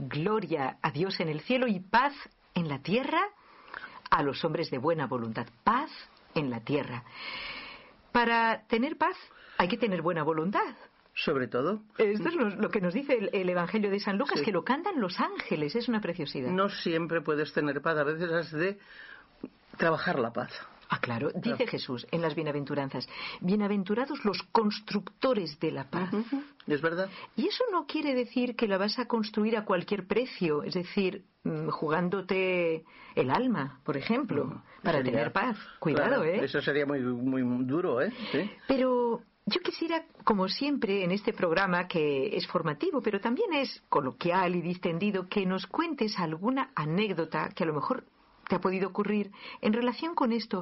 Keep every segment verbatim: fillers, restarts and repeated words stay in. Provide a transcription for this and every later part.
gloria a Dios en el cielo y paz en la tierra a los hombres de buena voluntad. Paz en la tierra. Para tener paz hay que tener buena voluntad. Sobre todo. Esto es lo, lo que nos dice el, el Evangelio de San Lucas, sí. Que lo cantan los ángeles, es una preciosidad. No siempre puedes tener paz, a veces has de trabajar la paz. Ah, claro, dice claro. Jesús en las bienaventuranzas, bienaventurados los constructores de la paz. Uh-huh. Es verdad. Y eso no quiere decir que la vas a construir a cualquier precio, es decir, jugándote el alma, por ejemplo, no, para sería, tener paz. Cuidado, claro, ¿eh? Eso sería muy, muy duro, ¿eh? ¿Sí? Pero yo quisiera, como siempre en este programa, que es formativo, pero también es coloquial y distendido, que nos cuentes alguna anécdota que a lo mejor te ha podido ocurrir en relación con esto.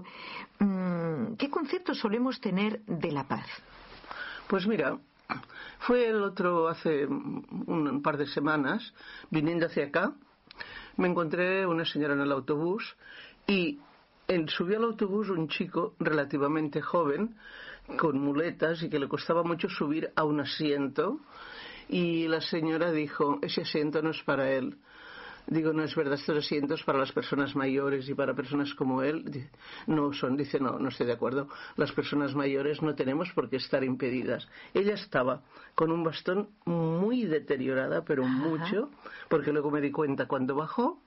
¿Qué concepto solemos tener de la paz? Pues mira, fue el otro hace un par de semanas, viniendo hacia acá, me encontré una señora en el autobús y en, subió al autobús un chico relativamente joven, con muletas y que le costaba mucho subir a un asiento, y la señora dijo, ese asiento no es para él. Digo, no es verdad, estos asientos para las personas mayores y para personas como él no son. Dice, no, no estoy de acuerdo. Las personas mayores no tenemos por qué estar impedidas. Ella estaba con un bastón muy deteriorada, pero Ajá. mucho, porque luego me di cuenta cuando bajó,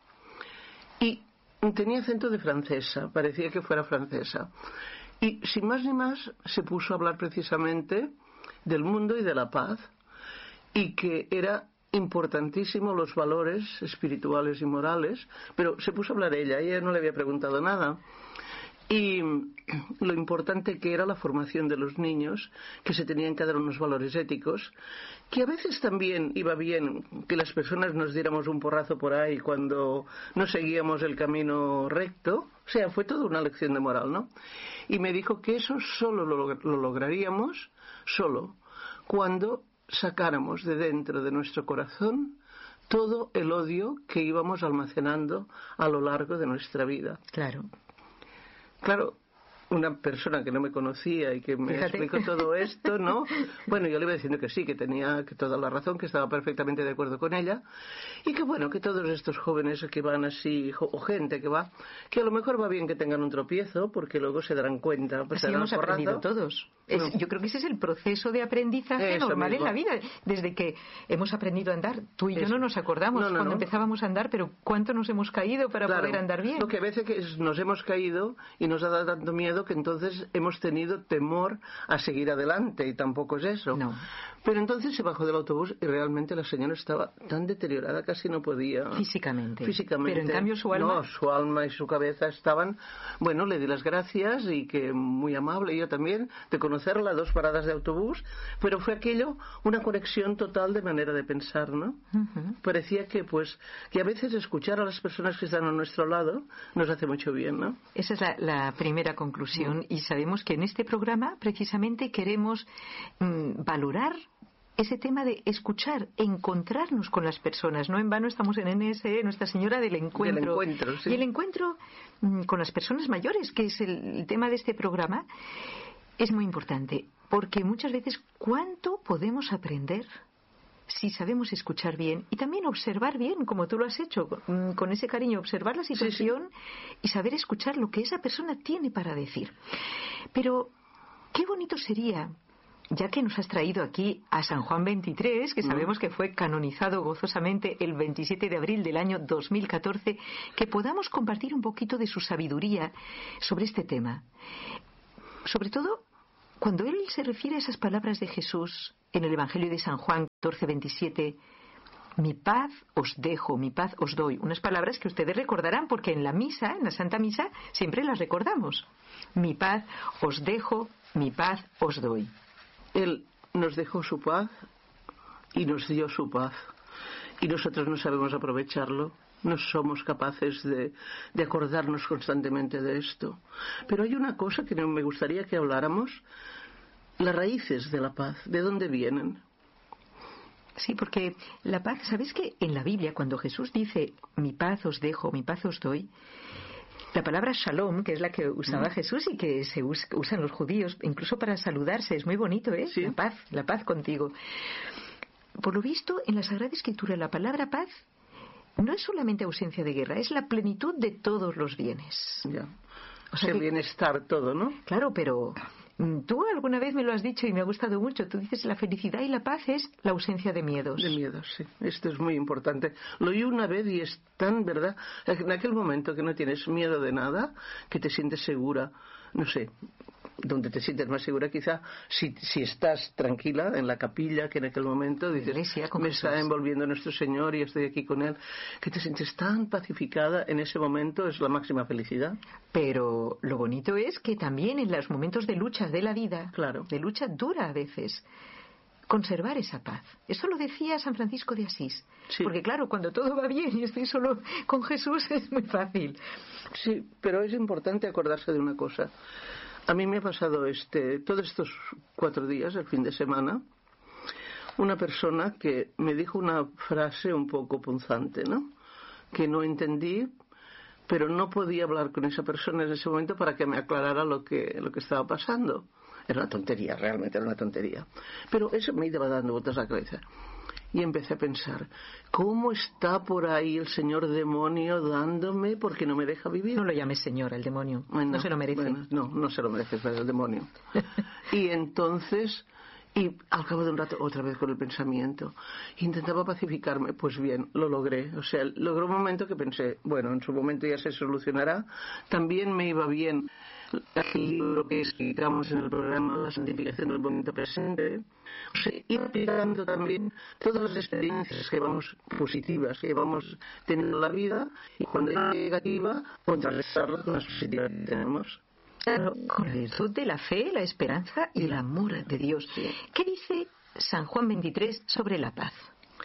y tenía acento de francesa, parecía que fuera francesa. Y sin más ni más se puso a hablar precisamente del mundo y de la paz, y que era importantísimo los valores espirituales y morales, pero se puso a hablar ella, ella no le había preguntado nada, y lo importante que era la formación de los niños, que se tenían que dar unos valores éticos, que a veces también iba bien que las personas nos diéramos un porrazo por ahí cuando no seguíamos el camino recto, o sea, fue toda una lección de moral, ¿no? Y me dijo que eso solo lo, lo lograríamos, solo, cuando sacáramos de dentro de nuestro corazón todo el odio que íbamos almacenando a lo largo de nuestra vida. Claro. Claro, una persona que no me conocía y que me Fíjate. explicó todo esto, ¿no? Bueno, yo le iba diciendo que sí, que tenía que toda la razón, que estaba perfectamente de acuerdo con ella, y que bueno, que todos estos jóvenes que van así, o gente que va, que a lo mejor va bien que tengan un tropiezo, porque luego se darán cuenta. Pues así hemos aprendido todos. Es, no. Yo creo que ese es el proceso de aprendizaje Eso normal mismo. En la vida. Desde que hemos aprendido a andar, tú y Eso. yo no nos acordamos no, no, cuando no. empezábamos a andar, pero ¿cuánto nos hemos caído para claro, poder andar bien? Lo que a veces que nos hemos caído y nos ha dado tanto miedo que entonces hemos tenido temor a seguir adelante, y tampoco es eso. No. Pero entonces se bajó del autobús y realmente la señora estaba tan deteriorada, casi no podía. Físicamente. Físicamente. Pero en cambio su alma. No, su alma y su cabeza estaban. Bueno, le di las gracias y que muy amable, yo también, de conocerla, dos paradas de autobús, pero fue aquello una conexión total de manera de pensar, ¿no? Uh-huh. Parecía que, pues, que a veces escuchar a las personas que están a nuestro lado nos hace mucho bien, ¿no? Esa es la, la primera conclusión, uh-huh. Y sabemos que en este programa precisamente queremos mmm, valorar ese tema de escuchar, encontrarnos con las personas. No en vano estamos en N S E, Nuestra Señora del Encuentro. Del encuentro sí. Y el encuentro mmm, con las personas mayores, que es el, el tema de este programa, es muy importante, porque muchas veces ¿cuánto podemos aprender si sabemos escuchar bien y también observar bien, como tú lo has hecho, con ese cariño, observar la situación sí, sí. y saber escuchar lo que esa persona tiene para decir? Pero qué bonito sería, ya que nos has traído aquí a San Juan veintitrés, que sabemos que fue canonizado gozosamente el veintisiete de abril del año dos mil catorce, que podamos compartir un poquito de su sabiduría sobre este tema. Sobre todo cuando él se refiere a esas palabras de Jesús en el Evangelio de San Juan catorce veintisiete, mi paz os dejo, mi paz os doy. Unas palabras que ustedes recordarán porque en la misa, en la Santa Misa, siempre las recordamos. Mi paz os dejo, mi paz os doy. Él nos dejó su paz y nos dio su paz. Y nosotros no sabemos aprovecharlo. No somos capaces de, de acordarnos constantemente de esto. Pero hay una cosa que me gustaría que habláramos, las raíces de la paz, ¿de dónde vienen? Sí, porque la paz, ¿sabes qué? En la Biblia, cuando Jesús dice, mi paz os dejo, mi paz os doy, la palabra shalom, que es la que usaba mm. Jesús y que se us- usan los judíos, incluso para saludarse, es muy bonito, ¿eh? Sí. La paz, la paz contigo. Por lo visto, en la Sagrada Escritura, la palabra paz no es solamente ausencia de guerra, es la plenitud de todos los bienes. Ya. O sea, el que, bienestar todo, ¿no? Claro, pero tú alguna vez me lo has dicho y me ha gustado mucho. Tú dices la felicidad y la paz es la ausencia de miedos. De miedos, sí. Esto es muy importante. Lo oí una vez y es tan verdad. En aquel momento que no tienes miedo de nada, que te sientes segura, no sé, donde te sientes más segura quizá si, si estás tranquila en la capilla, que en aquel momento dices, Iglesia, me Jesús. está envolviendo nuestro Señor y estoy aquí con Él, que te sientes tan pacificada en ese momento, es la máxima felicidad. Pero lo bonito es que también en los momentos de lucha de la vida, claro, de lucha dura a veces, conservar esa paz. Eso lo decía San Francisco de Asís. Sí. Porque claro, cuando todo va bien y estoy solo con Jesús es muy fácil. Sí, pero es importante acordarse de una cosa. A mí me ha pasado este, todos estos cuatro días, el fin de semana, una persona que me dijo una frase un poco punzante, ¿no? Que no entendí, pero no podía hablar con esa persona en ese momento para que me aclarara lo que, lo que estaba pasando. Era una tontería, realmente era una tontería. Pero eso me iba dando vueltas a la cabeza. Y empecé a pensar, ¿cómo está por ahí el señor demonio dándome porque no me deja vivir? No lo llames señor, el demonio. Bueno, no se lo merece. Bueno, no, no se lo merece, pero el demonio. Y entonces, y al cabo de un rato, otra vez con el pensamiento, intentaba pacificarme. Pues bien, lo logré. O sea, logró un momento que pensé, bueno, en su momento ya se solucionará. También me iba bien el libro que explicamos en el programa La santificación del momento presente. O sea, ir aplicando también todas las experiencias que vamos positivas que vamos teniendo en la vida, y cuando es negativa, contrarrestarla con las positivas que tenemos. Claro, con la virtud de la fe, la esperanza y el amor de Dios. Sí. ¿Qué dice San Juan veintitrés sobre la paz?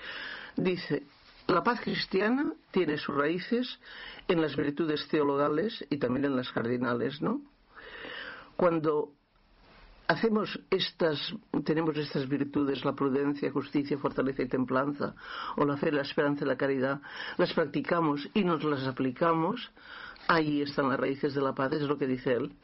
Dice, la paz cristiana tiene sus raíces en las virtudes teologales y también en las cardinales, ¿no? Cuando hacemos estas, tenemos estas virtudes, la prudencia, justicia, fortaleza y templanza, o la fe, la esperanza y la caridad, las practicamos y nos las aplicamos, ahí están las raíces de la paz, es lo que dice él.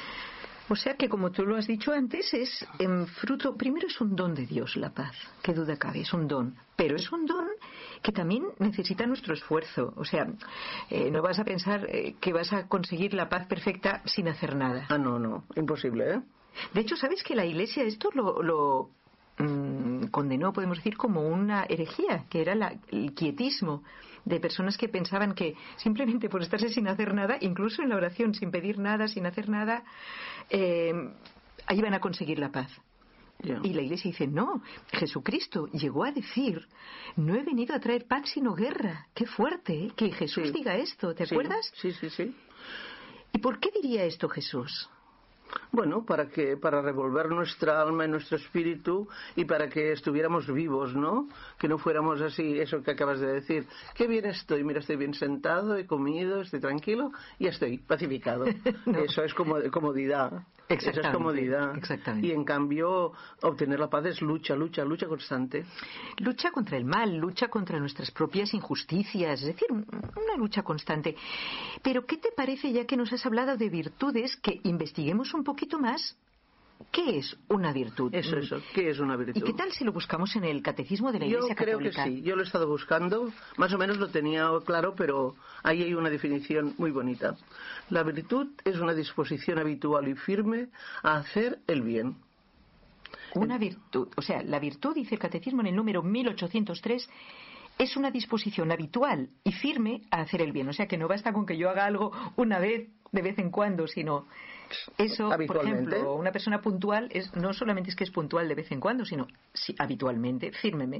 O sea que, como tú lo has dicho antes, es en fruto, primero es un don de Dios la paz, qué duda cabe, es un don, pero es un don que también necesita nuestro esfuerzo. O sea, eh, no vas a pensar eh, que vas a conseguir la paz perfecta sin hacer nada. Ah, no, no, imposible, ¿eh? De hecho, ¿sabes que la Iglesia esto lo, lo mmm, condenó, podemos decir, como una herejía, que era la, el quietismo, de personas que pensaban que simplemente por estarse sin hacer nada, incluso en la oración, sin pedir nada, sin hacer nada, eh, ahí van a conseguir la paz. Yeah. Y la Iglesia dice, no, Jesucristo llegó a decir, no he venido a traer paz sino guerra. Qué fuerte, ¿eh? Que Jesús sí. diga esto, ¿te sí. acuerdas? Sí, sí, sí. ¿Y por qué diría esto Jesús? Bueno, para que para revolver nuestra alma y nuestro espíritu y para que estuviéramos vivos, ¿no? Que no fuéramos así, eso que acabas de decir. Qué bien estoy, mira, estoy bien sentado, he comido, estoy tranquilo y estoy pacificado. No. Eso es como comodidad. Eso es comodidad. Exactamente. Y en cambio, obtener la paz es lucha, lucha, lucha constante. Lucha contra el mal, lucha contra nuestras propias injusticias, es decir, una lucha constante. Pero, ¿qué te parece, ya que nos has hablado de virtudes, que investiguemos un poquito más? ¿Qué es una virtud? Eso, eso. ¿Qué es una virtud? ¿Y qué tal si lo buscamos en el Catecismo de la Iglesia Católica? Yo creo Católica? que sí. Yo lo he estado buscando. Más o menos lo tenía claro, pero ahí hay una definición muy bonita. La virtud es una disposición habitual y firme a hacer el bien. Una virtud. O sea, la virtud, dice el Catecismo en el número mil ochocientos tres, es una disposición habitual y firme a hacer el bien. O sea, que no basta con que yo haga algo una vez, de vez en cuando, sino... Eso, por ejemplo, una persona puntual es, no solamente es que es puntual de vez en cuando, sino sí, habitualmente, firmemente.